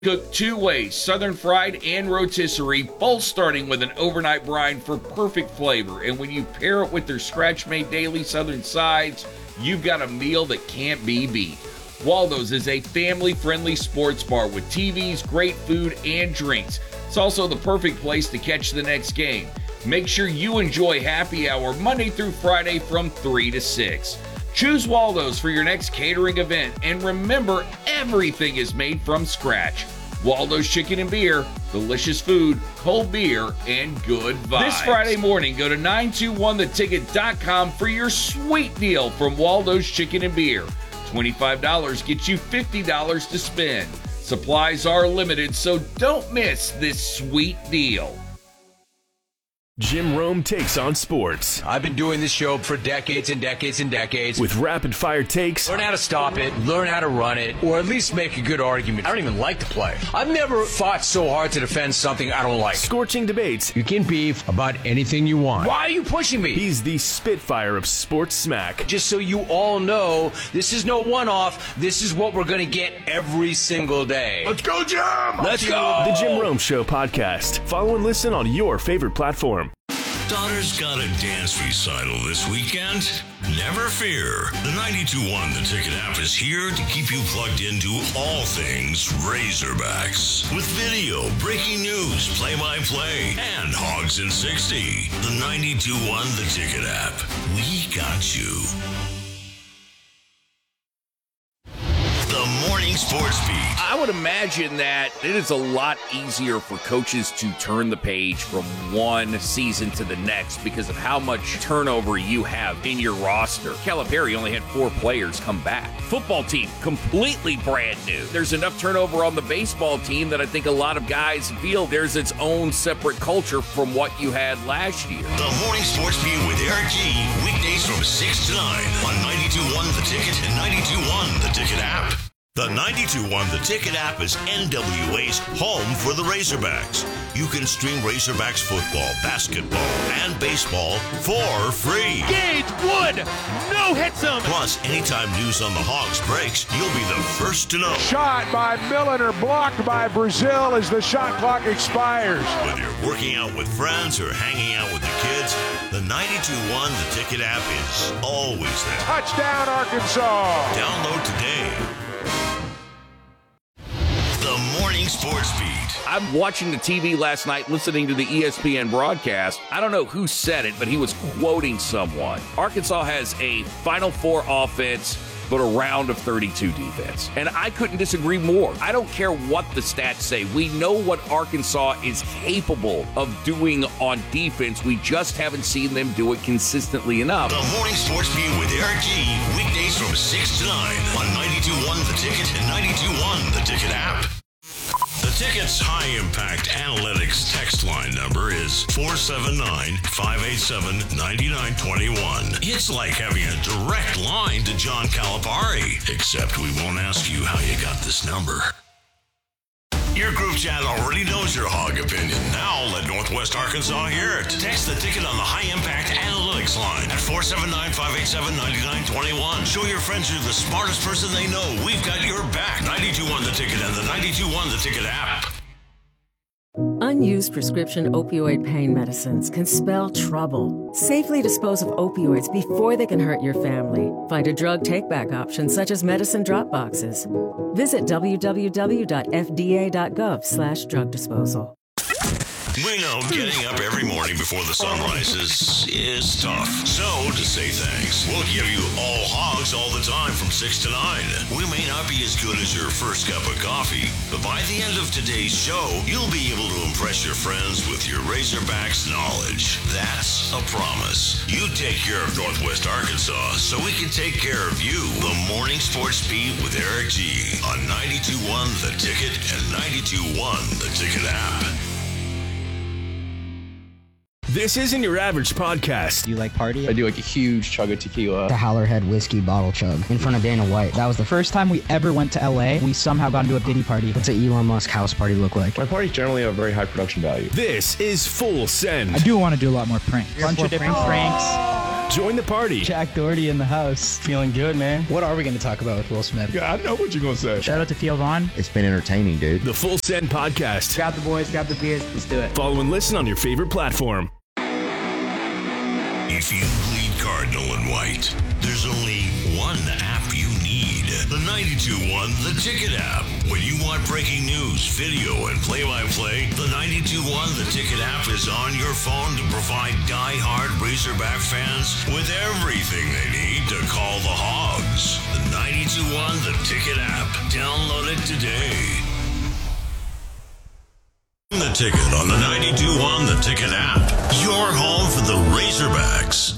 Cooked two ways, southern fried and rotisserie, both starting with an overnight brine for perfect flavor. And when you pair it with their scratch-made daily southern sides, you've got a meal that can't be beat. Waldo's is a family-friendly sports bar with TVs, great food, and drinks. It's also the perfect place to catch the next game. Make sure you enjoy happy hour Monday through Friday from 3 to 6. Choose Waldo's for your next catering event, and remember, everything is made from scratch. Waldo's Chicken and Beer, delicious food, cold beer, and good vibes. This Friday morning, go to 921theticket.com for your sweet deal from Waldo's Chicken and Beer. $25 gets you $50 to spend. Supplies are limited, so don't miss this sweet deal. Jim Rome takes on sports. I've been doing this show for decades and decades and decades. With rapid-fire takes. Learn how to stop it, learn how to run it, or at least make a good argument. I don't even like to play. I've never fought so hard to defend something I don't like. Scorching debates. You can beef about anything you want. Why are you pushing me? He's the Spitfire of sports smack. Just so you all know, this is no one-off. This is what we're going to get every single day. Let's go, Jim! Let's go! The Jim Rome Show podcast. Follow and listen on your favorite platform. Daughter's got a dance recital this weekend? Never fear. The 92.1 The Ticket app is here to keep you plugged into all things Razorbacks. With video, breaking news, play-by-play, and Hogs in 60. The 92.1 The Ticket app. We got you. The Morning Sports Beat. I would imagine that it is a lot easier for coaches to turn the page from one season to the next because of how much turnover you have in your roster. Calipari only had 4 players come back. Football team, completely brand new. There's enough turnover on the baseball team that I think a lot of guys feel there's its own separate culture from what you had last year. The Morning Sports Beat with Eric G. Weekdays from 6 to 9 on 92.1 The Ticket and 92.1 The Ticket app. The 92.1 The Ticket app is NWA's home for the Razorbacks. You can stream Razorbacks football, basketball, and baseball for free. Gage Wood, no hits him. Plus, anytime news on the Hogs breaks, you'll be the first to know. Shot by Milliner, blocked by Brazil as the shot clock expires. Whether you're working out with friends or hanging out with the kids, the 92.1 The Ticket app is always there. Touchdown, Arkansas. Download today. The Morning Sports Beat. I'm watching the TV last night, listening to the ESPN broadcast. I don't know who said it, but he was quoting someone. Arkansas has a Final Four offense, but a round of 32 defense. And I couldn't disagree more. I don't care what the stats say. We know what Arkansas is capable of doing on defense. We just haven't seen them do it consistently enough. The Morning Sports Beat with Eric G. Weekdays from 6 to 9 on 92.1 The Ticket and 92.1 The Ticket app. The Ticket's high-impact analytics text line number is 479-587-9921. It's like having a direct line to John Calipari, except we won't ask you how you got this number. Your group chat already knows your Hog opinion. Now let Northwest Arkansas hear it. Text the Ticket on the high-impact analytics line at 479-587-9921. Show your friends you're the smartest person they know. We've got your back. 92.1 The Ticket and the 92.1 The Ticket app. Unused prescription opioid pain medicines can spell trouble. Safely dispose of opioids before they can hurt your family. Find a drug take-back option such as medicine drop boxes. Visit www.fda.gov/drug disposal. We know getting up every morning before the sun rises is tough. So, to say thanks, we'll give you all Hogs all the time from 6 to 9. We may not be as good as your first cup of coffee, but by the end of today's show, you'll be able to impress your friends with your Razorbacks knowledge. That's a promise. You take care of Northwest Arkansas so we can take care of you. The Morning Sports Beat with Eric G. on 92.1 The Ticket and 92.1 The Ticket app. This isn't your average podcast. Do you like party? I do like a huge chug of tequila. The Howlerhead whiskey bottle chug in front of Dana White. That was the first time we ever went to LA. We somehow got into a Diddy party. What's an Elon Musk house party look like? My parties generally have very high production value. This is Full Send. I do want to do a lot more pranks. Bunch of different pranks. Join the party. Jack Doherty in the house. Feeling good, man. What are we going to talk about with Will Smith? Yeah, I know what you're going to say. Shout out to Theo Vaughn. It's been entertaining, dude. The Full Send Podcast. Grab the boys, grab the beers. Let's do it. Follow and listen on your favorite platform. If you bleed Cardinal and White, there's only one app you need. The 92.1 The Ticket app. When you want breaking news, video, and play-by-play, the 92.1 The Ticket app is on your phone to provide die-hard Razorback fans with everything they need to call the Hogs. The 92.1 The Ticket app. Download it today. The Ticket on the 92.1 The Ticket app. Your home for the Razorbacks.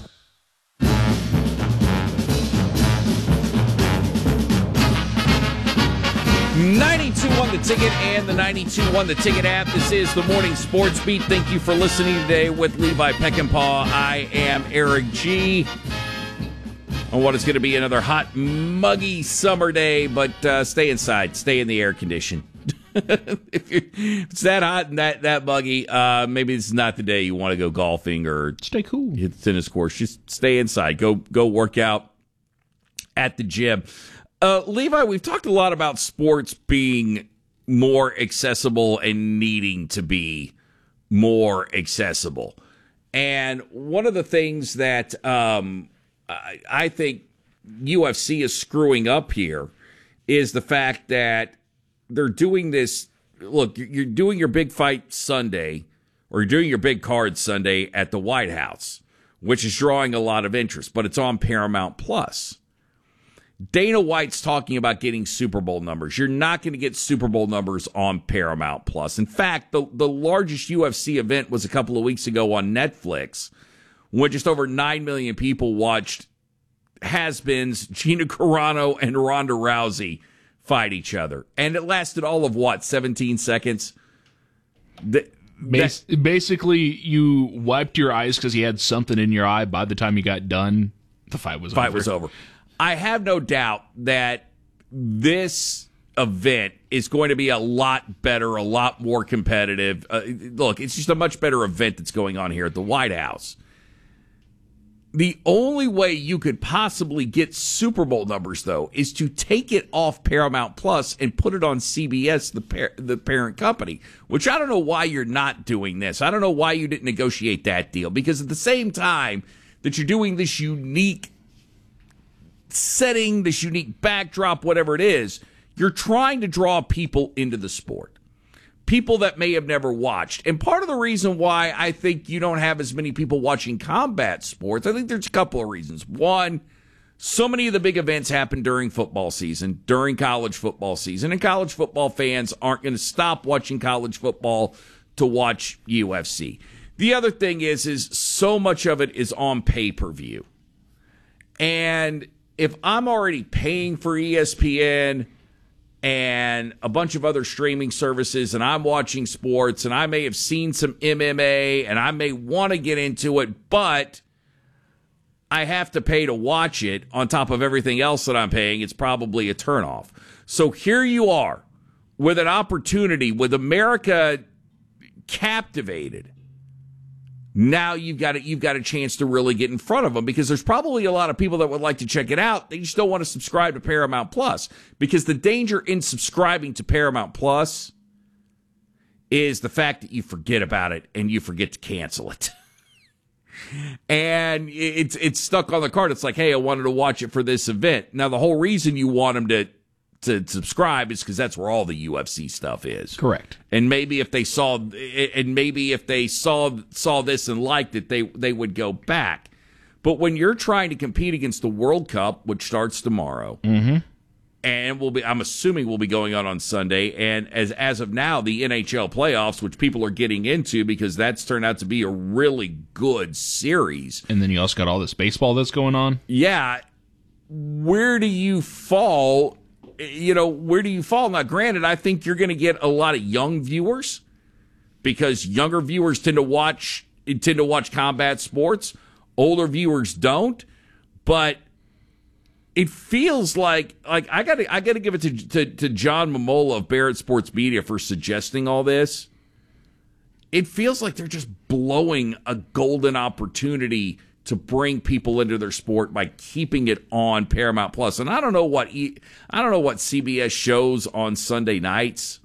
92.1 The Ticket and the 92.1 The Ticket app. This is the Morning Sports Beat. Thank you for listening today with Levi Peckinpah. I am Eric G. On what is going to be another hot, muggy summer day, but stay inside. Stay in the air condition. If it's that hot and that muggy, maybe this is not the day you want to go golfing or stay cool. Hit the tennis course. Just stay inside. Go work out at the gym. Levi, we've talked a lot about sports being more accessible and needing to be more accessible. And one of the things that I think UFC is screwing up here is the fact that they're doing this. Look, you're doing your big fight Sunday, or you're doing your big card Sunday at the White House, which is drawing a lot of interest, but it's on Paramount Plus. Dana White's talking about getting Super Bowl numbers. You're not going to get Super Bowl numbers on Paramount Plus. In fact, the largest UFC event was a couple of weeks ago on Netflix, when just over 9 million people watched has-beens Gina Carano and Ronda Rousey fight each other. And it lasted all of, 17 seconds? Basically, you wiped your eyes because you had something in your eye. By the time you got done, the fight was over. I have no doubt that this event is going to be a lot better, a lot more competitive. Look, it's just a much better event that's going on here at the White House. The only way you could possibly get Super Bowl numbers, though, is to take it off Paramount Plus and put it on CBS, the parent company, which I don't know why you're not doing this. I don't know why you didn't negotiate that deal, because at the same time that you're doing this unique setting, this unique backdrop, whatever it is, you're trying to draw people into the sport. People that may have never watched. And part of the reason why I think you don't have as many people watching combat sports, I think there's a couple of reasons. One, so many of the big events happen during football season, during college football season, and college football fans aren't going to stop watching college football to watch UFC. The other thing is so much of it is on pay-per-view. And if I'm already paying for ESPN and a bunch of other streaming services, and I'm watching sports, and I may have seen some MMA, and I may want to get into it, but I have to pay to watch it on top of everything else that I'm paying, it's probably a turnoff. So here you are with an opportunity, with America captivated. Now you've got a chance to really get in front of them, because there's probably a lot of people that would like to check it out. They just don't want to subscribe to Paramount Plus, because the danger in subscribing to Paramount Plus is the fact that you forget about it and you forget to cancel it. And it's stuck on the card. It's like, hey, I wanted to watch it for this event. Now, the whole reason you want them to subscribe is because that's where all the UFC stuff is. Correct. And maybe if they saw this and liked it, they would go back. But when you're trying to compete against the World Cup, which starts tomorrow, and I'm assuming will be going on Sunday, and as of now, the NHL playoffs, which people are getting into because that's turned out to be a really good series. And then you also got all this baseball that's going on. Yeah. Where do you fall? Where do you fall? Now, granted, I think you're going to get a lot of young viewers, because younger viewers tend to watch combat sports. Older viewers don't. But it feels like I got to give it to John Momola of Barrett Sports Media for suggesting all this. It feels like they're just blowing a golden opportunity to bring people into their sport by keeping it on Paramount Plus. And I don't know what CBS shows on Sunday nights.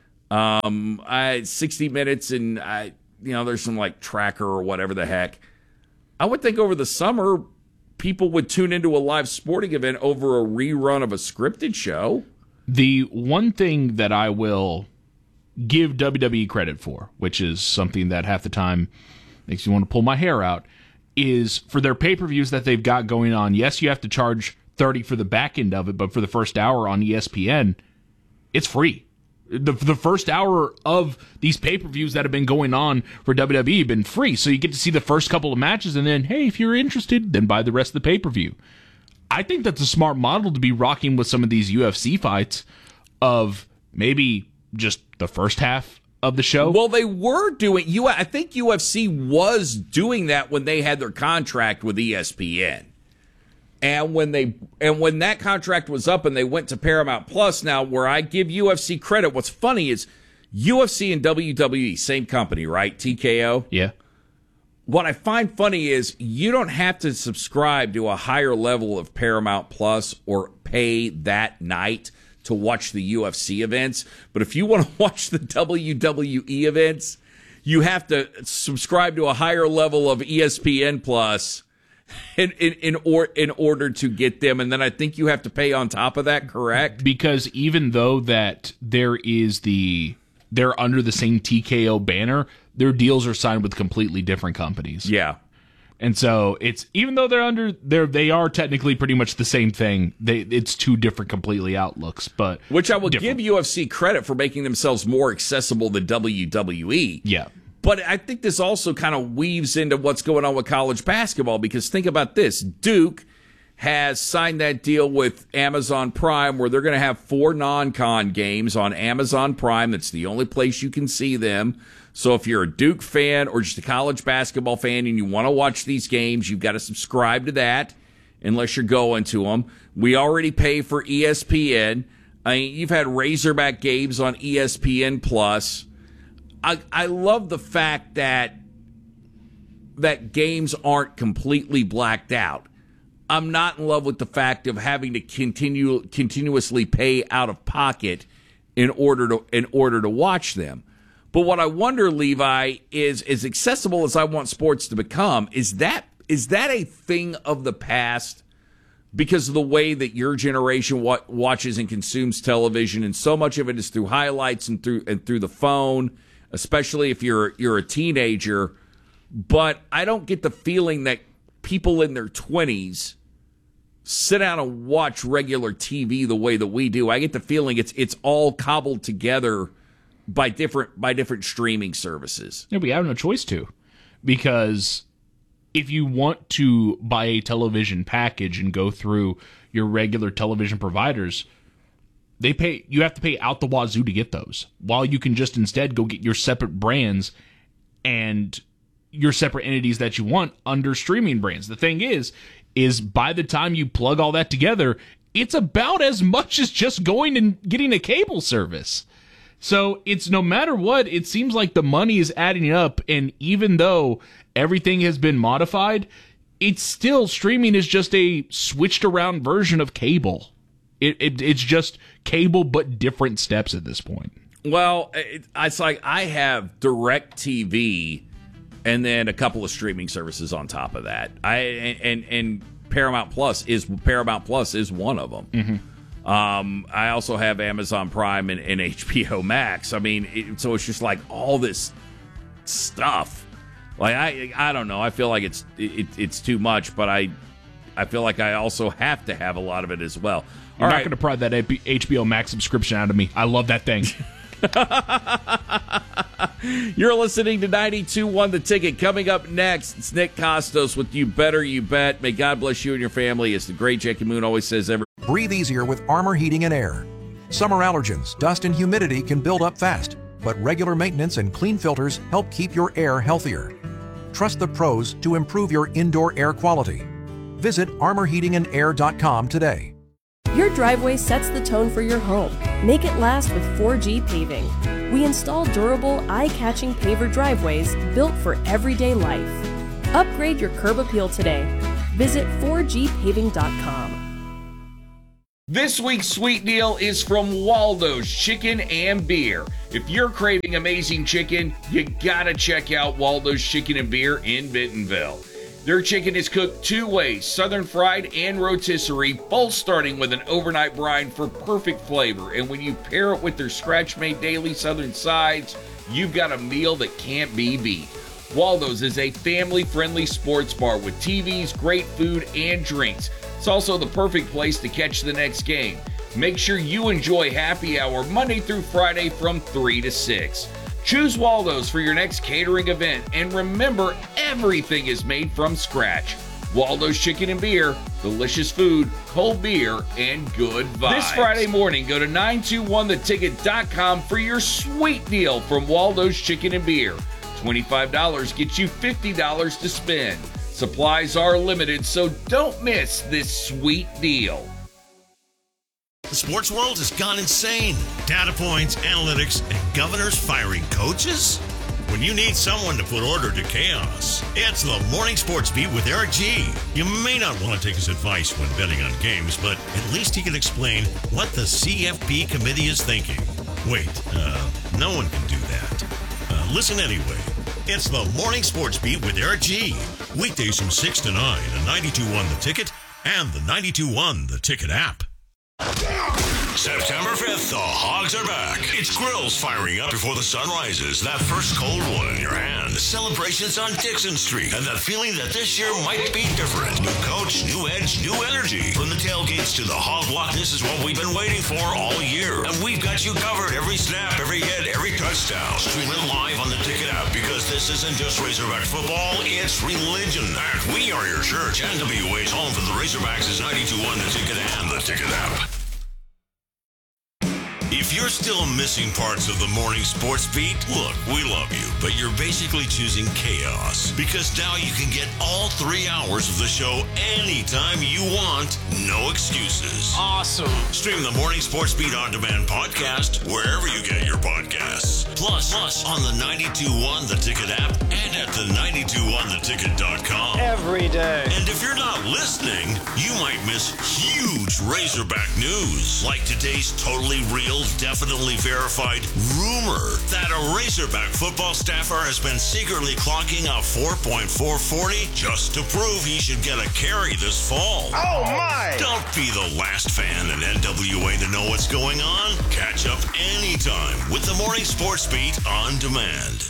60 Minutes and there's some like Tracker or whatever the heck. I would think over the summer people would tune into a live sporting event over a rerun of a scripted show. The one thing that I will give WWE credit for, which is something that half the time makes me want to pull my hair out, is for their pay-per-views that they've got going on. Yes, you have to charge $30 for the back end of it, but for the first hour on ESPN, it's free. The first hour of these pay-per-views that have been going on for WWE have been free, so you get to see the first couple of matches, and then, hey, if you're interested, then buy the rest of the pay-per-view. I think that's a smart model to be rocking with some of these UFC fights of maybe just the first half of the show. Well, they were doing. I think UFC was doing that when they had their contract with ESPN, and when that contract was up and they went to Paramount Plus. Now, where I give UFC credit, what's funny is UFC and WWE, same company, right? TKO. Yeah. What I find funny is you don't have to subscribe to a higher level of Paramount Plus or pay that night to watch the UFC events. But if you want to watch the WWE events, you have to subscribe to a higher level of ESPN Plus in order to get them. And then I think you have to pay on top of that, correct? Because even though that they're under the same TKO banner, their deals are signed with completely different companies. Yeah. And so it's, even though they are technically pretty much the same thing, it's two different completely outlooks, but which I will give UFC credit for making themselves more accessible than WWE. Yeah. But I think this also kind of weaves into what's going on with college basketball, because think about this. Duke has signed that deal with Amazon Prime where they're going to have 4 non-con games on Amazon Prime. That's the only place you can see them. So if you're a Duke fan or just a college basketball fan and you want to watch these games, you've got to subscribe to that unless you're going to them. We already pay for ESPN. I mean, you've had Razorback games on ESPN Plus. I love the fact that games aren't completely blacked out. I'm not in love with the fact of having to continuously pay out of pocket in order to watch them. But what I wonder, Levi, is as accessible as I want sports to become, is that a thing of the past because of the way that your generation watches and consumes television, and so much of it is through highlights and through the phone, especially if you're a teenager. But I don't get the feeling that people in their 20s sit down and watch regular TV the way that we do. I get the feeling it's all cobbled together by different streaming services. Yeah, we have no choice to, because if you want to buy a television package and go through your regular television providers, you have to pay out the wazoo to get those, while you can just instead go get your separate brands and your separate entities that you want under streaming brands. The thing is by the time you plug all that together, it's about as much as just going and getting a cable service. So it's, no matter what, it seems like the money is adding up, and even though everything has been modified, it's still, streaming is just a switched around version of cable. It's just cable, but different steps at this point. Well, it's like I have DirecTV and then a couple of streaming services on top of that. And Paramount Plus is one of them. Mm-hmm. I also have Amazon Prime and HBO Max. I mean, so it's just like all this stuff. Like I don't know. I feel like it's too much, but I feel like I also have to have a lot of it as well. You're not going to pry that HBO Max subscription out of me. I love that thing. You're listening to 92.1 The Ticket. Coming up next, it's Nick Costos with You Better You Bet. May God bless you and your family. As the great Jackie Moon always says, breathe easier with Armor Heating and Air. Summer allergens, dust, and humidity can build up fast, but regular maintenance and clean filters help keep your air healthier. Trust the pros to improve your indoor air quality. Visit armorheatingandair.com today. Your driveway sets the tone for your home. Make it last with 4G Paving. We install durable, eye-catching paver driveways built for everyday life. Upgrade your curb appeal today. Visit 4gpaving.com. This week's sweet deal is from Waldo's Chicken and Beer. If you're craving amazing chicken, you gotta check out Waldo's Chicken and Beer in Bentonville. Their chicken is cooked 2 ways, southern fried and rotisserie, both starting with an overnight brine for perfect flavor. And when you pair it with their scratch-made daily southern sides, you've got a meal that can't be beat. Waldo's is a family-friendly sports bar with TVs, great food, and drinks. It's also the perfect place to catch the next game. Make sure you enjoy happy hour Monday through Friday from 3 to 6. Choose Waldo's for your next catering event, and remember, everything is made from scratch. Waldo's Chicken and Beer, delicious food, cold beer, and good vibes. This Friday morning, go to 921theticket.com for your sweet deal from Waldo's Chicken and Beer. $25 gets you $50 to spend. Supplies are limited, so don't miss this sweet deal. The sports world has gone insane. Data points, analytics, and governors firing coaches? When you need someone to put order to chaos, it's the Morning Sports Beat with Eric G. You may not want to take his advice when betting on games, but at least he can explain what the CFP committee is thinking. Wait, no one can do that. Listen anyway. It's the Morning Sports Beat with Eric G. Weekdays from 6 to 9 on 92.1 The Ticket and the 92.1 The Ticket app. September 5th, the Hogs are back. It's grills firing up before the sun rises. That first cold one in your hand. Celebrations on Dixon Street. And that feeling that this year might be different. New coach, new edge, new energy. From the tailgates to the hog block, this is what we've been waiting for all year. And we've got you covered every snap, every hit, every touchdown. Stream it live on the Ticket app because this isn't just Razorback football, it's religion. And we are your church. NWA's home for the Razorbacks is 92.1 The Ticket and the Ticket app. If you're still missing parts of the Morning Sports Beat, look, we love you, but you're basically choosing chaos. Because now you can get all 3 hours of the show anytime you want, no excuses. Awesome. Stream the Morning Sports Beat On Demand podcast wherever you get your podcasts. Plus on the 92.1 The Ticket app and at the 92.1theticket.com. Every day. And if you're not listening, you might miss huge Razorback news, like today's totally real, definitely verified rumor that a Razorback football staffer has been secretly clocking a 4.440 just to prove he should get a carry this fall. Oh my! Don't be the last fan in NWA to know what's going on. Catch up anytime with the Morning Sports Beat On Demand.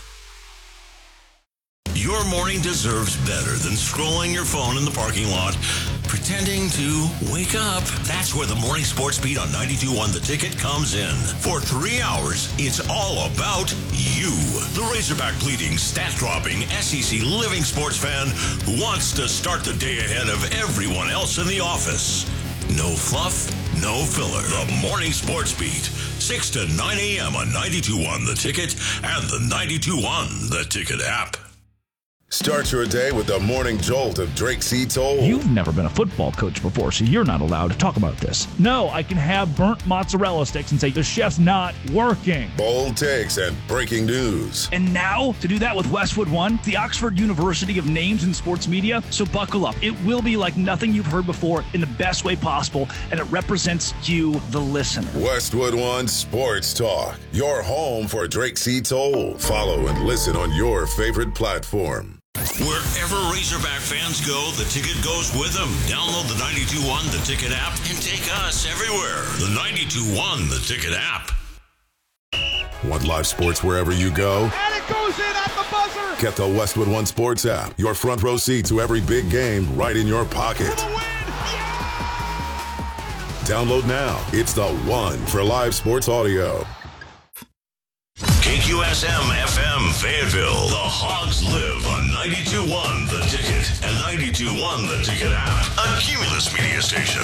Your morning deserves better than scrolling your phone in the parking lot, pretending to wake up. That's where the Morning Sports Beat on 92.1 The Ticket comes in. For 3 hours, it's all about you. The Razorback bleeding, stat-dropping, SEC living sports fan who wants to start the day ahead of everyone else in the office. No fluff, no filler. The Morning Sports Beat, 6 to 9 a.m. on 92.1 The Ticket and the 92.1 The Ticket app. Start your day with the morning jolt of Drake C. Toll. You've never been a football coach before, so you're not allowed to talk about this. No, I can have burnt mozzarella sticks and say the chef's not working. Bold takes and breaking news. And now, to do that with Westwood One, the Oxford University of names in sports media, so buckle up. It will be like nothing you've heard before in the best way possible, and it represents you, the listener. Westwood One Sports Talk, your home for Drake C. Toll. Follow and listen on your favorite platform. Wherever Razorback fans go, the Ticket goes with them. Download the 92.1 The Ticket app and take us everywhere. The 92.1 The Ticket app. Want live sports wherever you go? And it goes in at the buzzer! Get the Westwood One Sports app. Your front row seat to every big game right in your pocket. For the win! Yeah! Download now. It's the one for live sports audio. KQSM FM Fayetteville. The Hogs live on 92.1 The Ticket and 92.1 The Ticket app. A Cumulus media station.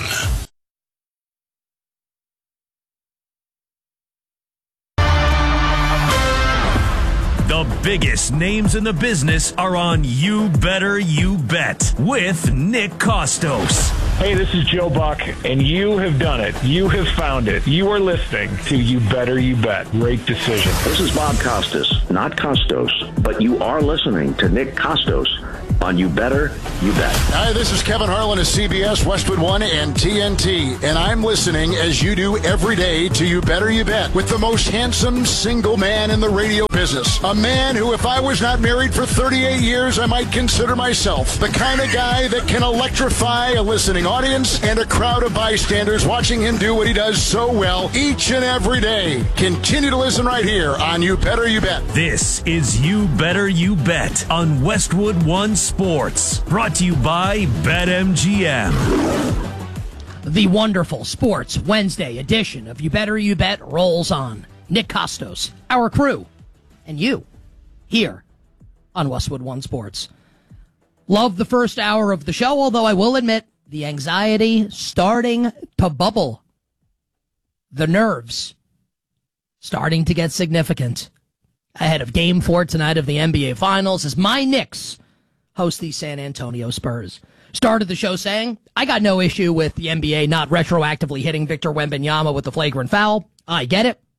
The biggest names in the business are on You Better You Bet with Nick Costos. Hey, this is Joe Buck, and you have done it. You have found it. You are listening to You Better You Bet. Great decision. This is Bob Costas, not Costos, but you are listening to Nick Costos on You Better You Bet. Hi, this is Kevin Harlan of CBS, Westwood One, and TNT, and I'm listening as you do every day to You Better You Bet with the most handsome single man in the radio business. A man who, if I was not married for 38 years, I might consider myself the kind of guy that can electrify a listening audience and a crowd of bystanders watching him do what he does so well each and every day. Continue to listen right here on You Better You Bet. This is You Better You Bet on Westwood One Sports, brought to you by BetMGM. The wonderful Sports Wednesday edition of You Better You Bet rolls on. Nick Costos, our crew, and you, here on Westwood One Sports. Love the first hour of the show, although I will admit the anxiety starting to bubble. The nerves starting to get significant ahead of Game 4 tonight of the NBA Finals as my Knicks host the San Antonio Spurs. Started the show saying, I got no issue with the NBA not retroactively hitting Victor Wembanyama with the flagrant foul. I get it.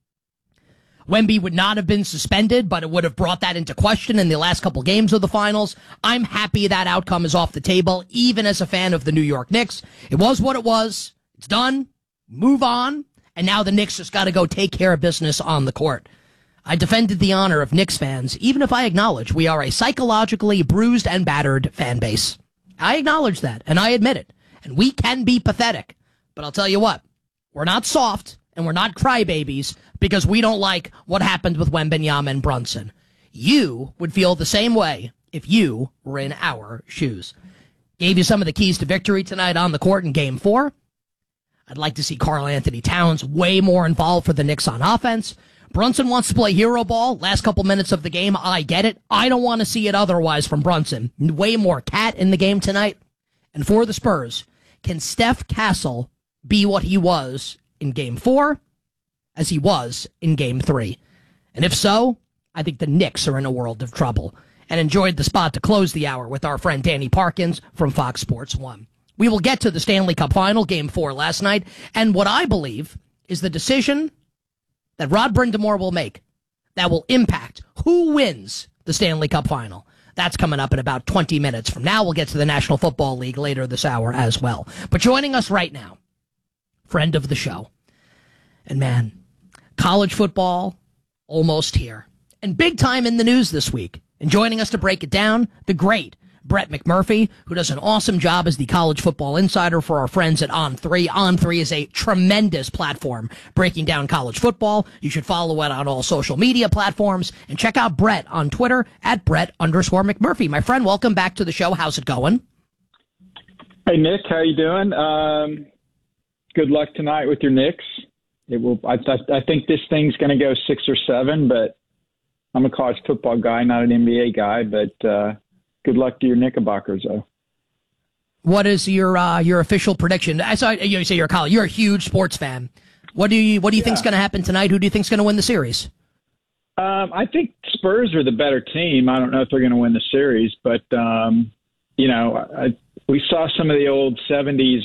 Wemby would not have been suspended, but it would have brought that into question in the last couple games of the finals. I'm happy that outcome is off the table, even as a fan of the New York Knicks. It was what it was. It's done. Move on. And now the Knicks just got to go take care of business on the court. I defended the honor of Knicks fans, even if I acknowledge we are a psychologically bruised and battered fan base. I acknowledge that, and I admit it. And we can be pathetic. But I'll tell you what, we're not soft, and we're not crybabies because we don't like what happened with Wembanyama and Brunson. You would feel the same way if you were in our shoes. Gave you some of the keys to victory tonight on the court in Game 4. I'd like to see Karl Anthony Towns way more involved for the Knicks on offense. Brunson wants to play hero ball. Last couple minutes of the game, I get it. I don't want to see it otherwise from Brunson. Way more cat in the game tonight. And for the Spurs, can Steph Castle be what he was in Game 4 as he was in Game 3? And if so, I think the Knicks are in a world of trouble. And enjoyed the spot to close the hour with our friend Danny Parkins from Fox Sports 1. We will get to the Stanley Cup Final, Game 4 last night, and what I believe is the decision that Rod Brind'Amour will make that will impact who wins the Stanley Cup Final. That's coming up in about 20 minutes from now. We'll get to the National Football League later this hour as well. But joining us right now, friend of the show, and man, college football almost here. And big time in the news this week. And joining us to break it down, the great Brett McMurphy, who does an awesome job as the college football insider for our friends at On3. On3 is a tremendous platform breaking down college football. You should follow it on all social media platforms and check out Brett on Twitter at Brett_McMurphy. My friend, welcome back to the show. How's it going? Hey, Nick, how you doing? Good luck tonight with your Knicks. It will. I think this thing's going to go 6 or 7, but I'm a college football guy, not an NBA guy, but good luck to your Knickerbockers, though. What is your official prediction? I saw you say you're a college. You're a huge sports fan. What do you think's going to happen tonight? Who do you think's going to win the series? I think Spurs are the better team. I don't know if they're going to win the series, but we saw some of the old '70s.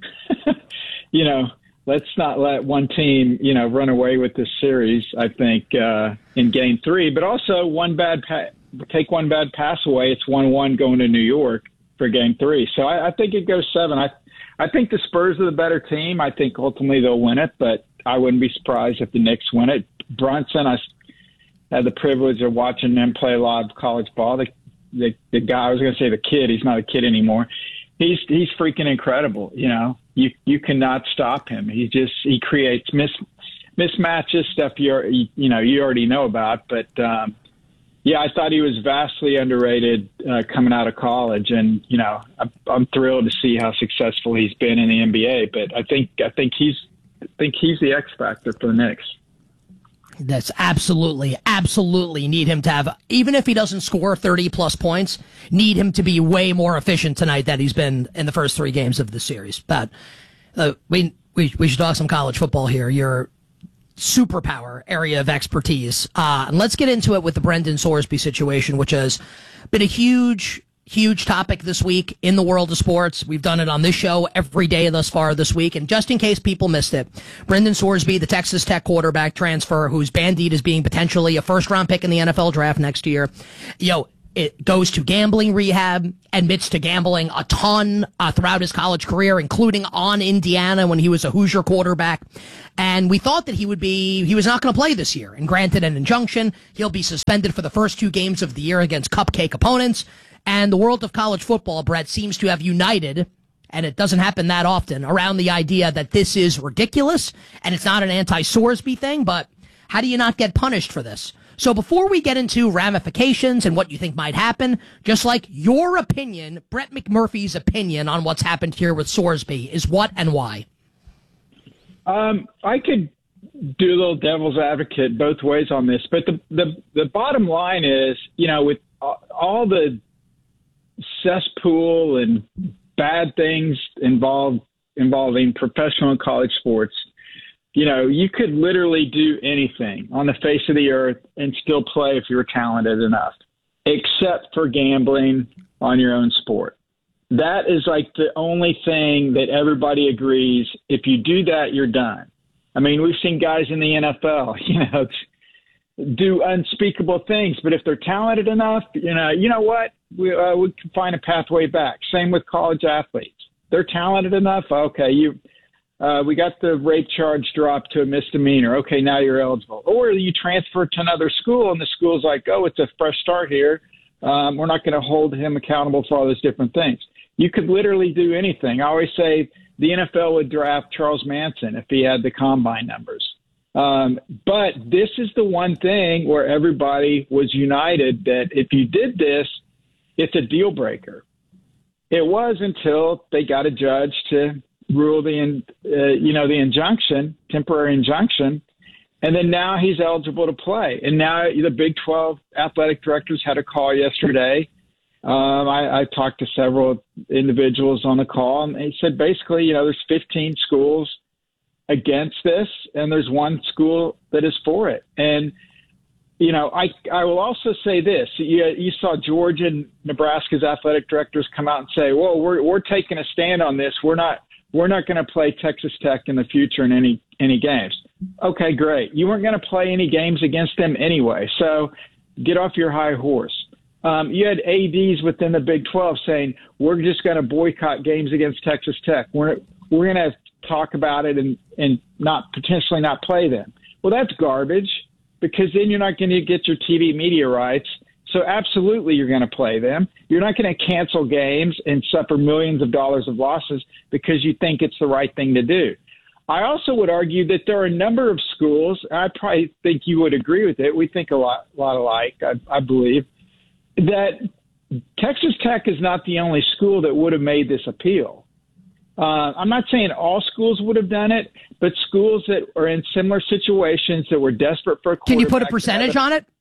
Let's not let one team, run away with this series. I think in Game 3, but also take one bad pass away, it's 1-1 going to New York for Game 3. So I think it goes 7. I think the Spurs are the better team. I think ultimately they'll win it, but I wouldn't be surprised if the Knicks win it. Brunson, I had the privilege of watching them play a lot of college ball. The guy, I was going to say the kid, he's not a kid anymore. He's freaking incredible. You cannot stop him. He creates mismatches, stuff you already know about, but I thought he was vastly underrated coming out of college, and I'm thrilled to see how successful he's been in the NBA. But I think he's the X factor for the Knicks. That's absolutely need him to have, even if he doesn't score 30-plus points, need him to be way more efficient tonight than he's been in the first 3 games of the series. But we should talk some college football here. Your superpower area of expertise. And let's get into it with the Brendan Sorsby situation, which has been a huge huge topic this week in the world of sports. We've done it on this show every day thus far this week. And just in case people missed it, Brendan Sorsby, the Texas Tech quarterback transfer, who's bandied as being potentially a first-round pick in the NFL draft next year, it goes to gambling rehab, admits to gambling a ton throughout his college career, including on Indiana when he was a Hoosier quarterback. And we thought that he was not going to play this year and granted an injunction. He'll be suspended for the first 2 games of the year against cupcake opponents. And the world of college football, Brett, seems to have united, and it doesn't happen that often, around the idea that this is ridiculous and it's not an anti-Sorsby thing, but how do you not get punished for this? So before we get into ramifications and what you think might happen, just like your opinion, Brett McMurphy's opinion on what's happened here with Sorsby is what and why? I could do a little devil's advocate both ways on this, but the bottom line is, with all the cesspool and bad things involving professional and college sports, you could literally do anything on the face of the earth and still play if you were talented enough, except for gambling on your own sport. That is like the only thing that everybody agrees. If you do that, you're done. I mean, we've seen guys in the NFL, do unspeakable things, but if they're talented enough, you know what? We can find a pathway back. Same with college athletes. They're talented enough. Okay, we got the rape charge dropped to a misdemeanor. Okay, now you're eligible. Or you transfer to another school, and the school's like, oh, it's a fresh start here. We're not going to hold him accountable for all those different things. You could literally do anything. I always say the NFL would draft Charles Manson if he had the combine numbers. But this is the one thing where everybody was united that if you did this, it's a deal breaker. It was until they got a judge to rule the injunction, temporary injunction, and then now he's eligible to play. And now the Big 12 athletic directors had a call yesterday. I talked to several individuals on the call, and they said basically, there's 15 schools against this, and there's one school that is for it. And I will also say this: you saw Georgia and Nebraska's athletic directors come out and say, "Well, we're taking a stand on this. We're not going to play Texas Tech in the future in any games." Okay, great. You weren't going to play any games against them anyway, so get off your high horse. You had ADs within the Big 12 saying, "We're just going to boycott games against Texas Tech. We're going to talk about it and potentially not play them." Well, that's garbage, because then you're not going to get your TV media rights. So absolutely you're going to play them. You're not going to cancel games and suffer millions of dollars of losses because you think it's the right thing to do. I also would argue that there are a number of schools, I probably think you would agree with it, we think a lot alike, I believe, that Texas Tech is not the only school that would have made this appeal. I'm not saying all schools would have done it, but schools that are in similar situations that were desperate for a quarterback. Can you put a percentage on it?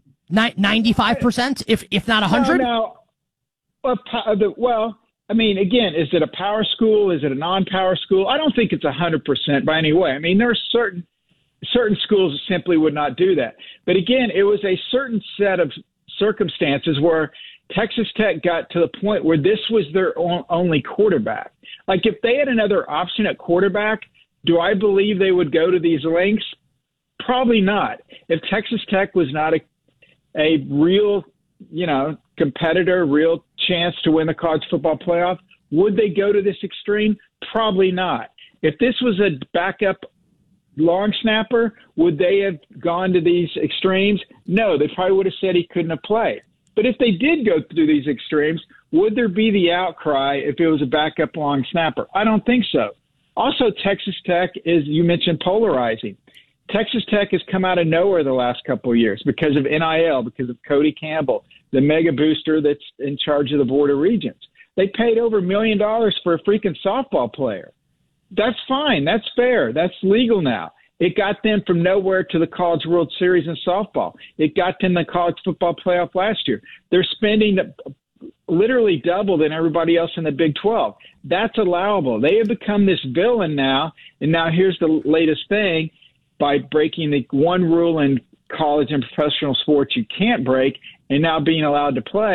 95%, if not 100? No. Well, I mean, again, is it a power school? Is it a non-power school? I don't think it's 100% by any way. I mean, there are certain schools that simply would not do that. But again, it was a certain set of circumstances where Texas Tech got to the point where this was their only quarterback. Like, if they had another option at quarterback, do I believe they would go to these lengths? Probably not. If Texas Tech was not a real, competitor, real chance to win the college football playoff, would they go to this extreme? Probably not. If this was a backup long snapper, would they have gone to these extremes? No, they probably would have said he couldn't have played. But if they did go through these extremes, would there be the outcry if it was a backup long snapper? I don't think so. Also, Texas Tech is, you mentioned, polarizing. Texas Tech has come out of nowhere the last couple of years because of NIL, because of Cody Campbell, the mega booster that's in charge of the Board of Regents. They paid over $1 million for a freaking softball player. That's fine. That's fair. That's legal now. It got them from nowhere to the College World Series in softball. It got them the college football playoff last year. They're spending literally double than everybody else in the Big 12. That's allowable. They have become this villain now, and now here's the latest thing. By breaking the one rule in college and professional sports you can't break, and now being allowed to play,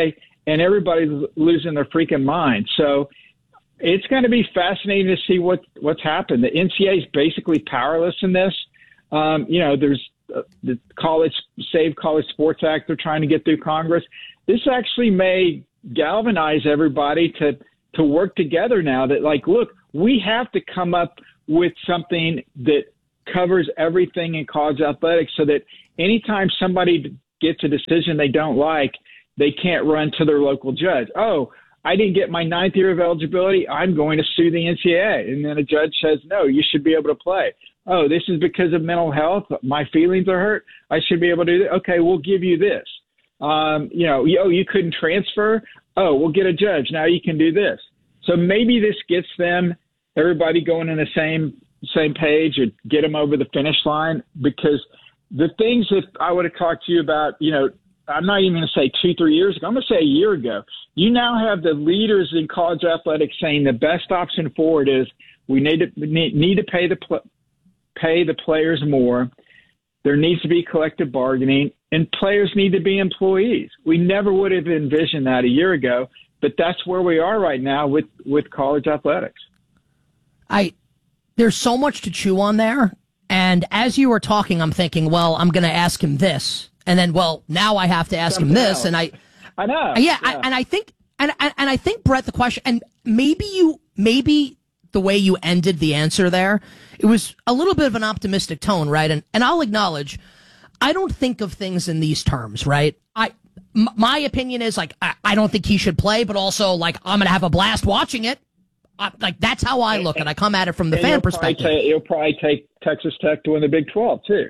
and everybody's losing their freaking mind. So it's going to be fascinating to see what's happened. The NCAA is basically powerless in this. There's the Save College Sports Act they're trying to get through Congress. This actually may galvanize everybody to work together now that, like, look, we have to come up with something that covers everything in college athletics so that anytime somebody gets a decision they don't like, they can't run to their local judge. Oh, I didn't get my 9th year of eligibility. I'm going to sue the NCAA. And then a judge says, no, you should be able to play. Oh, this is because of mental health. My feelings are hurt. I should be able to do that. Okay, we'll give you this. You couldn't transfer. Oh, we'll get a judge. Now you can do this. So maybe this gets everybody going in the same page or get them over the finish line, because the things that I would have talked to you about, I'm not even going to say 2-3 years ago. I'm going to say a year ago. You now have the leaders in college athletics saying the best option forward is we need to pay the players more. There needs to be collective bargaining, and players need to be employees. We never would have envisioned that a year ago, but that's where we are right now with college athletics. There's so much to chew on there, and as you were talking, I'm thinking, well, I'm going to ask him this, and then, well, now I have to ask him this, and I know, yeah. I think, Brett, the question, and maybe the way you ended the answer there, it was a little bit of an optimistic tone, right? And I'll acknowledge, I don't think of things in these terms, right? My opinion is, like, I don't think he should play, but also, like, I'm going to have a blast watching it. Like, that's how I look, and I come at it from the fan perspective. You'll probably take Texas Tech to win the Big 12 too.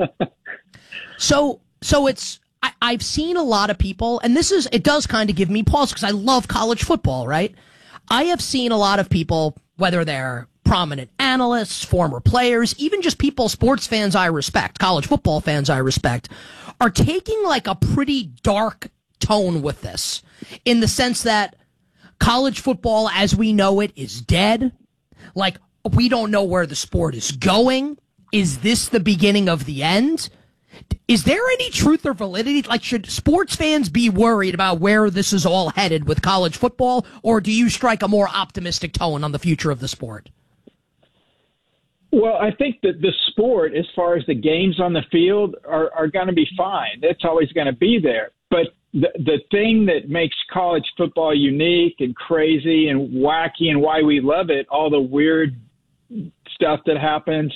So it's I've seen a lot of people, and it does kind of give me pause because I love college football, right? I have seen a lot of people, whether they're prominent analysts, former players, even just people, sports fans I respect, college football fans I respect, are taking like a pretty dark tone with this, in the sense that college football as we know it is dead. Like, we don't know where the sport is going. Is this the beginning of the end? Is there any truth or validity? Like, should sports fans be worried about where this is all headed with college football, or do you strike a more optimistic tone on the future of the sport? Well, I think that the sport, as far as the games on the field, are going to be fine. It's always going to be there. But the thing that makes college football unique and crazy and wacky, and why we love it, all the weird stuff that happens,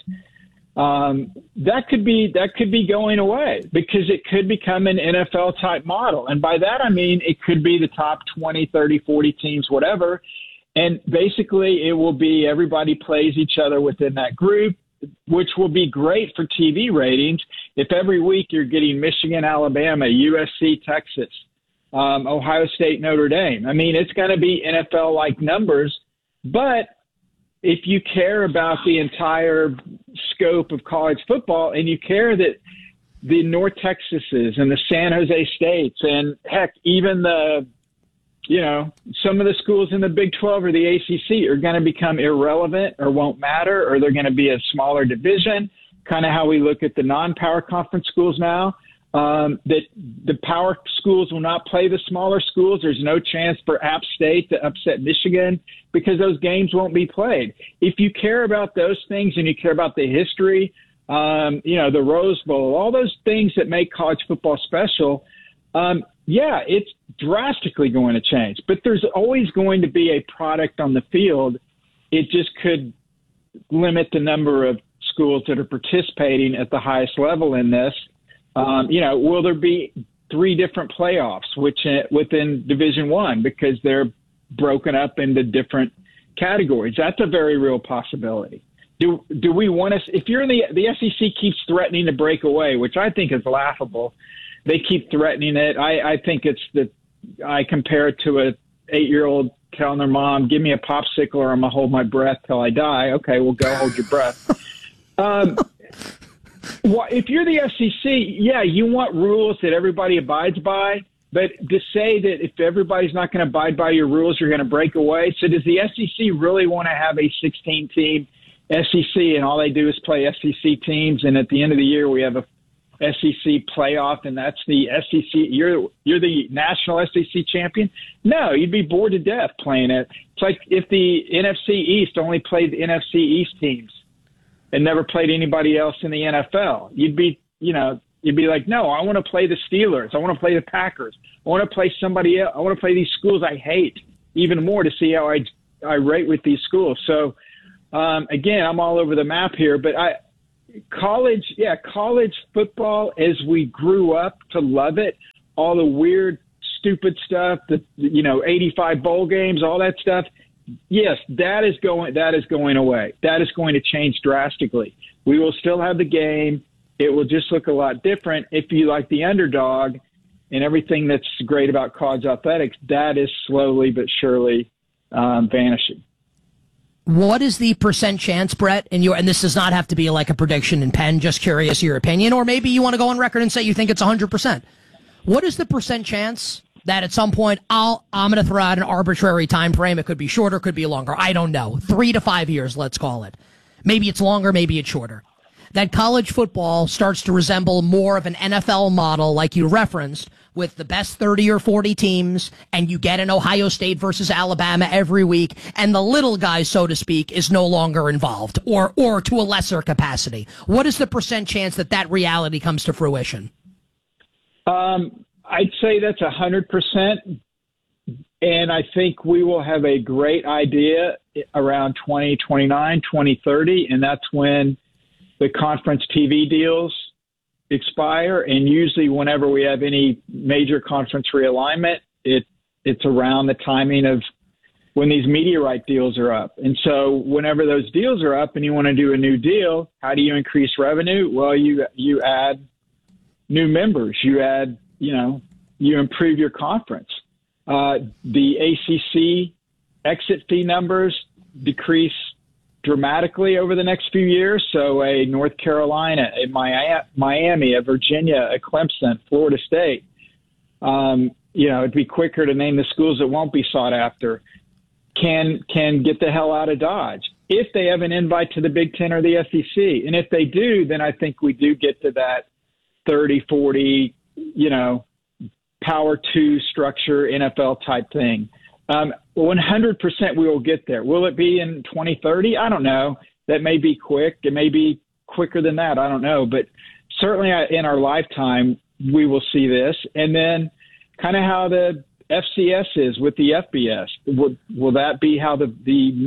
that could be going away, because it could become an NFL type model. And by that, I mean, it could be the top 20, 30, 40 teams, whatever. And basically it will be everybody plays each other within that group, which will be great for TV ratings. If every week you're getting Michigan, Alabama, USC, Texas, Ohio State, Notre Dame, I mean, it's going to be NFL-like numbers. But if you care about the entire scope of college football, and you care that the North Texases and the San Jose States, and heck, even some of the schools in the Big 12 or the ACC are going to become irrelevant or won't matter, or they're going to be a smaller division, kind of how we look at the non-power conference schools now, that the power schools will not play the smaller schools. There's no chance for App State to upset Michigan because those games won't be played. If you care about those things, and you care about the history, the Rose Bowl, all those things that make college football special, it's drastically going to change. But there's always going to be a product on the field. It just could limit the number of schools that are participating at the highest level in this. Will there be 3 different playoffs within Division I, because they're broken up into different categories? That's a very real possibility. Do we want to? If you're in the SEC keeps threatening to break away, which I think is laughable. They keep threatening it. I think I compare it to a 8-year-old telling their mom, "Give me a popsicle, or I'm gonna hold my breath till I die." Okay, well, go hold your breath. Well, if you're the SEC, you want rules that everybody abides by. But to say that if everybody's not going to abide by your rules, you're going to break away. So does the SEC really want to have a 16-team SEC, and all they do is play SEC teams, and at the end of the year we have a SEC playoff, and that's the SEC. You're the national SEC champion. No, you'd be bored to death playing it. It's like if the NFC East only played the NFC East teams and never played anybody else in the NFL. You'd be like, no, I want to play the Steelers. I want to play the Packers. I want to play somebody else. I want to play these schools I hate even more to see how I rate with these schools. So again, I'm all over the map here, but college football, as we grew up to love it, all the weird, stupid stuff, 85 bowl games, all that stuff. Yes, that is going away. That is going to change drastically. We will still have the game. It will just look a lot different. If you like the underdog and everything that's great about college athletics, that is slowly but surely vanishing. What is the percent chance, Brett, and this does not have to be like a prediction in pen, just curious your opinion, or maybe you want to go on record and say you think it's 100%. What is the percent chance that at some point I'm going to throw out an arbitrary time frame? It could be shorter, could be longer. I don't know. 3 to 5 years, let's call it. Maybe it's longer, maybe it's shorter. That college football starts to resemble more of an NFL model like you referenced, with the best 30 or 40 teams, and you get an Ohio State versus Alabama every week, and the little guy, so to speak, is no longer involved, or to a lesser capacity. What is the percent chance that reality comes to fruition? I'd say that's 100%, and I think we will have a great idea around 2029, 2030, and that's when the conference TV deals expire, and usually whenever we have any major conference realignment, it's around the timing of when these media right deals are up. And so whenever those deals are up and you want to do a new deal, how do you increase revenue? Well, you add new members, you improve your conference. The ACC exit fee numbers decrease dramatically over the next few years. So a North Carolina, a Miami, a Virginia, a Clemson, Florida State, it'd be quicker to name the schools that won't be sought after, can get the hell out of Dodge if they have an invite to the Big Ten or the SEC. And if they do, then I think we do get to that 30, 40, Power 2 structure, NFL type thing. 100% we will get there. Will it be in 2030? I don't know. That may be quick. It may be quicker than that. I don't know. But certainly in our lifetime, we will see this. And then kind of how the FCS is with the FBS. Will that be how the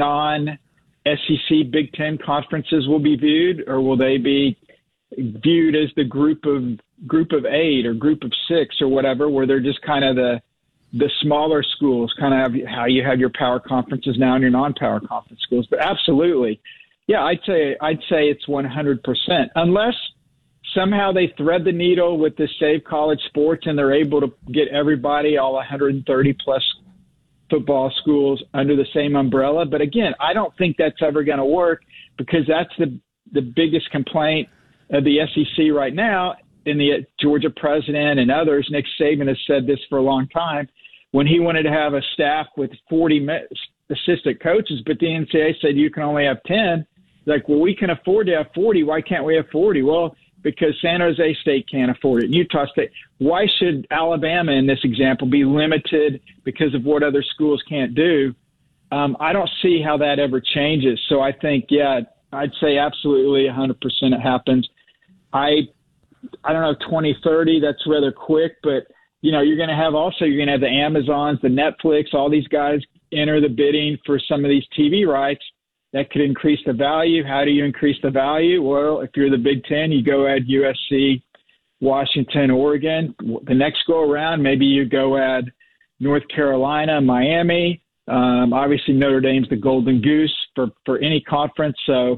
non-SEC Big Ten conferences will be viewed, or will they be viewed as the group of 8 or group of 6 or whatever, where they're just kind of the smaller schools, kind of how you have your power conferences now and your non-power conference schools. But absolutely, yeah, I'd say it's 100%, unless somehow they thread the needle with the Save College Sports and they're able to get everybody, all 130 plus football schools, under the same umbrella. But again, I don't think that's ever going to work, because that's the biggest complaint of the SEC right now. And the Georgia president and others, Nick Saban, has said this for a long time, when he wanted to have a staff with 40 assistant coaches, but the NCAA said you can only have 10. Like, well, we can afford to have 40. Why can't we have 40? Well, because San Jose State can't afford it. Utah State. Why should Alabama, in this example, be limited because of what other schools can't do? I don't see how that ever changes. So I think, yeah, I'd say absolutely 100% it happens. I don't know, 2030, that's rather quick, but you're going to have the Amazons, the Netflix, all these guys enter the bidding for some of these TV rights that could increase the value. How do you increase the value? Well, if you're the Big Ten, you go add USC, Washington, Oregon. The next go around, maybe you go add North Carolina, Miami. Obviously Notre Dame's the golden goose for any conference. So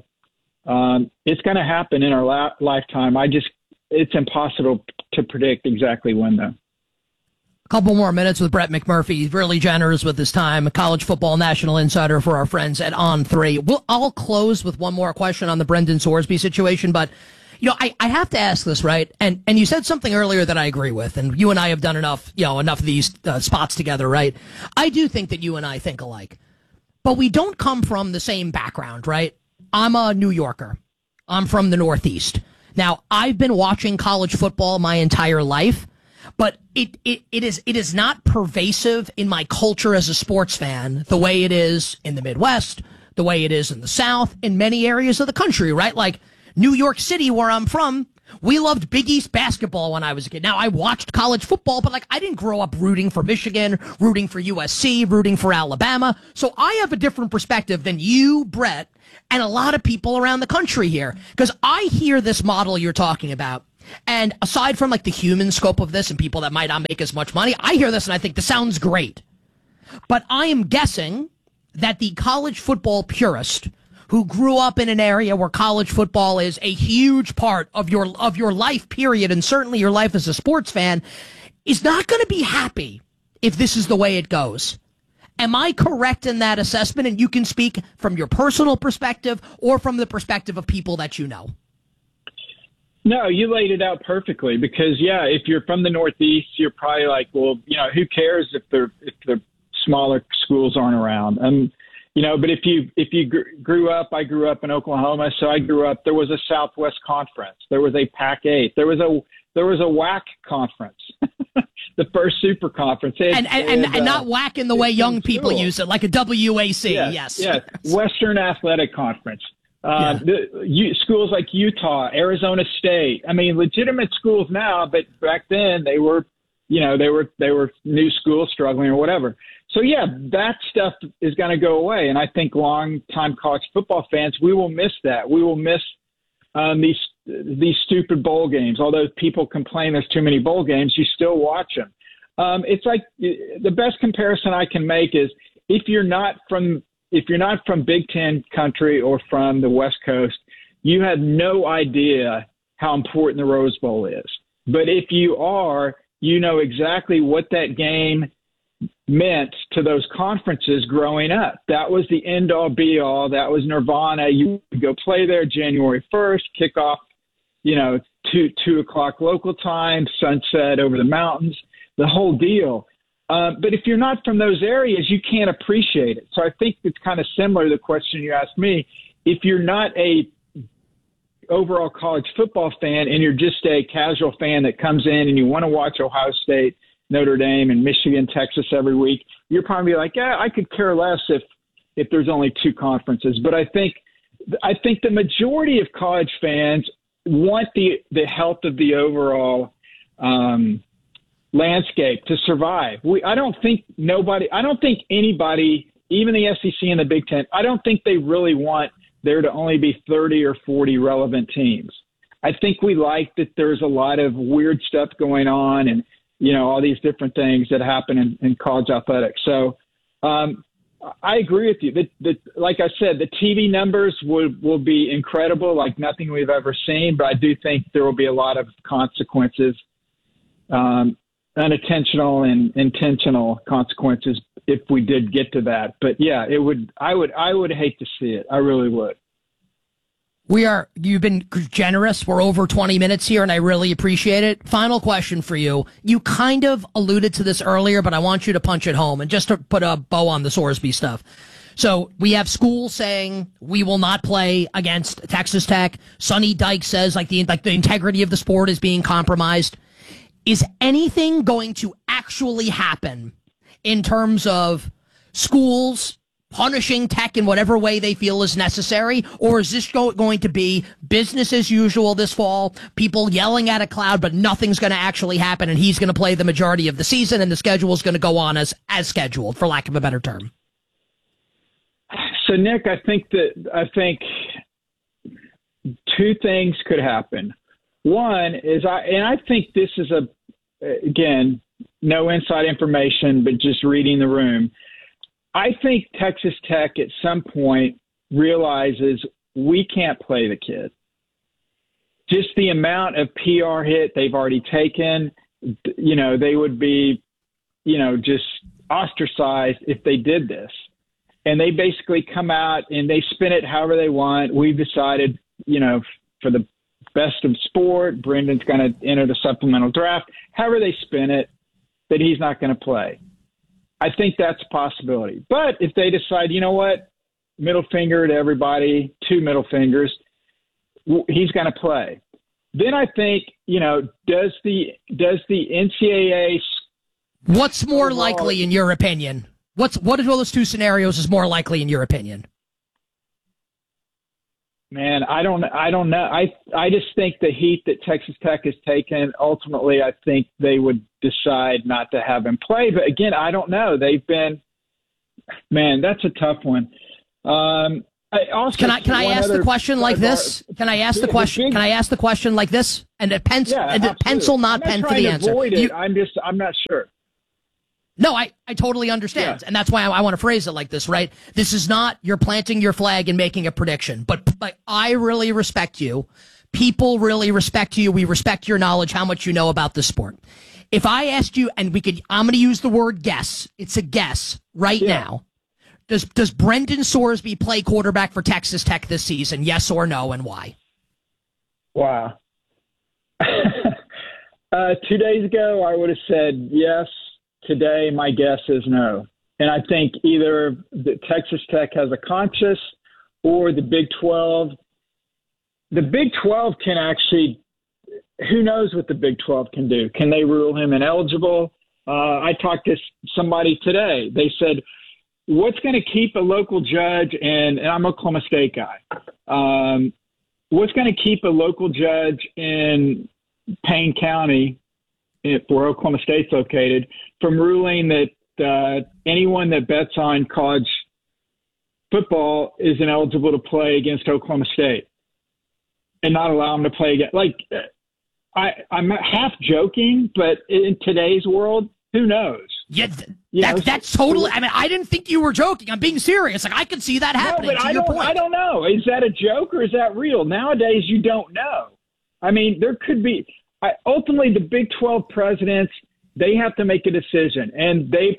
it's going to happen in our lifetime. It's impossible to predict exactly when, though. A couple more minutes with Brett McMurphy. He's really generous with his time. A college football national insider for our friends at On3. I'll close with one more question on the Brendan Sorsby situation, but I have to ask this, right? And you said something earlier that I agree with, and you and I have done enough of these spots together, right? I do think that you and I think alike, but we don't come from the same background, right? I'm a New Yorker. I'm from the Northeast. Now, I've been watching college football my entire life, but it is not pervasive in my culture as a sports fan the way it is in the Midwest, the way it is in the South, in many areas of the country, right? Like New York City, where I'm from, we loved Big East basketball when I was a kid. Now, I watched college football, but I didn't grow up rooting for Michigan, rooting for USC, rooting for Alabama. So I have a different perspective than you, Brett, and a lot of people around the country here. Because I hear this model you're talking about, and aside from the human scope of this and people that might not make as much money, I hear this and I think this sounds great. But I am guessing that the college football purist who grew up in an area where college football is a huge part of your life, period, and certainly your life as a sports fan, is not going to be happy if this is the way it goes. Am I correct in that assessment? And you can speak from your personal perspective or from the perspective of people that you know. No, you laid it out perfectly because, if you're from the Northeast, you're probably like, well, who cares if the smaller schools aren't around? But if you grew up, I grew up in Oklahoma, so I grew up. There was a Southwest Conference, there was a Pac-8, there was a WAC conference, the first super conference, and not WAC in the way young people use it, like a WAC. Yes. Western Athletic Conference. Schools like Utah, Arizona State. I mean, legitimate schools now, but back then they were new schools struggling or whatever. So, that stuff is going to go away. And I think long-time college football fans, we will miss that. We will miss these stupid bowl games. Although people complain there's too many bowl games, you still watch them. It's like the best comparison I can make is if you're not from Big Ten country or from the West Coast, you have no idea how important the Rose Bowl is. But if you are, you know exactly what that game meant to those conferences growing up. That was the end-all, be-all. That was nirvana. You would go play there January 1st, kick off, 2 o'clock local time, sunset over the mountains, the whole deal. But if you're not from those areas, you can't appreciate it. So I think it's kind of similar to the question you asked me. If you're not a overall college football fan and you're just a casual fan that comes in and you want to watch Ohio State, Notre Dame, and Michigan, Texas every week, you're probably like, I could care less if there's only 2 conferences. But I think the majority of college fans want the health of the overall landscape to survive. I don't think anybody, even the SEC and the Big Ten, I don't think they really want there to only be 30 or 40 relevant teams. I think we like that there's a lot of weird stuff going on and, all these different things that happen in college athletics. So I agree with you. Like I said, the TV numbers will be incredible, like nothing we've ever seen, but I do think there will be a lot of consequences, unintentional and intentional consequences if we did get to that. But I would hate to see it. I really would. You've been generous. We're over 20 minutes here and I really appreciate it. Final question for you. You kind of alluded to this earlier, but I want you to punch it home and just to put a bow on the Sorsby stuff. So we have schools saying we will not play against Texas Tech. Sonny Dykes says the integrity of the sport is being compromised. Is anything going to actually happen in terms of schools punishing Tech in whatever way they feel is necessary? Or is this going to be business as usual this fall, people yelling at a cloud, but nothing's going to actually happen and he's going to play the majority of the season and the schedule is going to go on as scheduled, for lack of a better term? So, Nick, I think 2 things could happen. One is, I think this is again, no inside information, but just reading the room. I think Texas Tech at some point realizes we can't play the kid. Just the amount of PR hit they've already taken, they would be, just ostracized if they did this. And they basically come out and they spin it however they want. We've decided, for the best of sport, Brendan's going to enter the supplemental draft. However they spin it, that he's not going to play. I think that's a possibility. But if they decide, you know what, middle finger to everybody, 2 middle fingers, he's going to play. then I think, does the NCAA? What's more likely in your opinion? What of those two scenarios is more likely in your opinion? Man, I don't know. I just think the heat that Texas Tech has taken, ultimately, I think they would decide not to have him play. But again, I don't know. That's a tough one. Can I ask the question like this? Can I ask the question? Can I ask the question like this? And pencil, not pen for the answer. I'm not sure. No, I totally understand. Yeah. And that's why I want to phrase it like this, right? This is not you're planting your flag and making a prediction, but I really respect you. People really respect you. We respect your knowledge, how much you know about the sport. If I asked you, and I'm going to use the word guess. It's a guess right now. Does Brendan Sorsby play quarterback for Texas Tech this season? Yes or no, and why? Wow. 2 days ago, I would have said yes. Today, my guess is no. And I think either the Texas Tech has a conscience or the Big 12. The Big 12 can actually, who knows what the Big 12 can do? Can they rule him ineligible? I talked to somebody today. They said, what's going to keep a local judge, and I'm an Oklahoma State guy, what's going to keep a local judge in Payne County, where Oklahoma State's located, from ruling that anyone that bets on college football is ineligible to play against Oklahoma State and not allow them to play again? I'm half joking, but in today's world, who knows? Yeah, that's totally. I mean, I didn't think you were joking. I'm being serious. I can see that happening. No, but I don't know. Is that a joke or is that real? Nowadays, you don't know. I mean, there could be. Ultimately, the Big 12 presidents, they have to make a decision, and they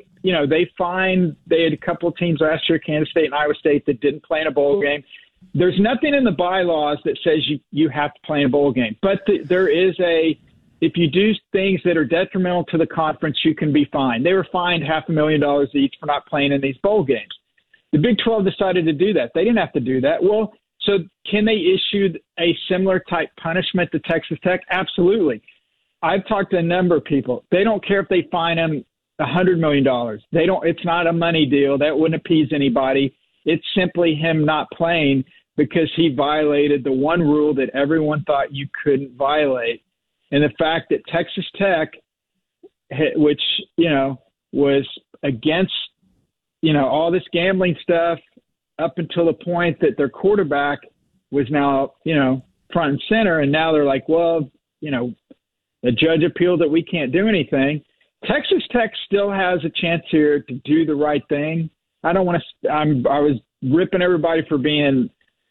had a couple of teams last year, Kansas State and Iowa State, that didn't play in a bowl game. There's nothing in the bylaws that says you have to play in a bowl game, but there is if you do things that are detrimental to the conference, you can be fined. They were fined $500,000 each for not playing in these bowl games. The Big 12 decided to do that. They didn't have to do that. Well, so can they issue a similar type punishment to Texas Tech? Absolutely. I've talked to a number of people. They don't care if they fine him $100 million. It's not a money deal. That wouldn't appease anybody. It's simply him not playing because he violated the one rule that everyone thought you couldn't violate. And the fact that Texas Tech, which, was against, all this gambling stuff up until the point that their quarterback was now, front and center. And now they're like, well, the judge appealed that we can't do anything. Texas Tech still has a chance here to do the right thing. I don't want to, I was ripping everybody for being,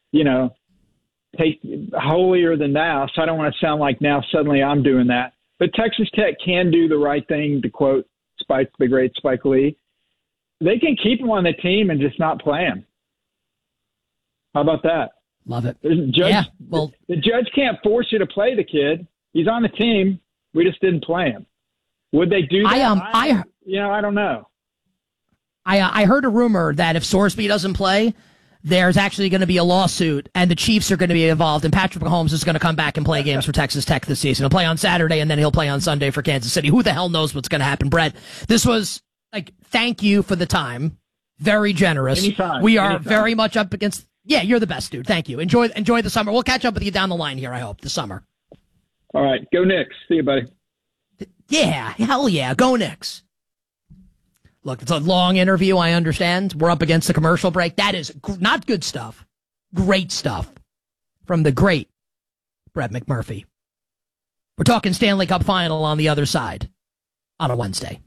holier than thou. So I don't want to sound like now suddenly I'm doing that. But Texas Tech can do the right thing, to quote the great Spike Lee. They can keep him on the team and just not play him. How about that? Love it. The judge can't force you to play the kid. He's on the team. We just didn't play him. Would they do that? I don't know. I heard a rumor that if Sorsby doesn't play, there's actually going to be a lawsuit, and the Chiefs are going to be involved, and Patrick Mahomes is going to come back and play games for Texas Tech this season. He'll play on Saturday, and then he'll play on Sunday for Kansas City. Who the hell knows what's going to happen, Brett? This was, thank you for the time. Very generous. Anytime. We are very much up against... Yeah, you're the best, dude. Thank you. Enjoy the summer. We'll catch up with you down the line here, I hope, this summer. All right. Go Knicks. See you, buddy. Yeah. Hell yeah. Go Knicks. Look, it's a long interview, I understand. We're up against the commercial break. That is not good stuff. Great stuff from the great Brett McMurphy. We're talking Stanley Cup Final on the other side on a Wednesday.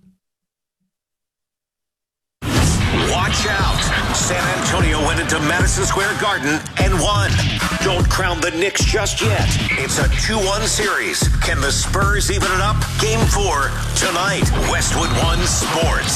Watch out. San Antonio went into Madison Square Garden and won. Don't crown the Knicks just yet. It's a 2-1 series. Can the Spurs even it up? Game 4 tonight. Westwood One Sports.